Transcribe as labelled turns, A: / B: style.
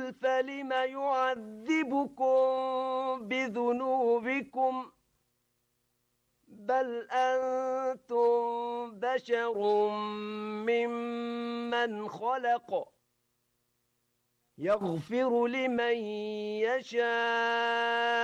A: قل فلم يعذبكم بذنوبكم بل أنتم بشر ممن خلق يغفر لمن يشاء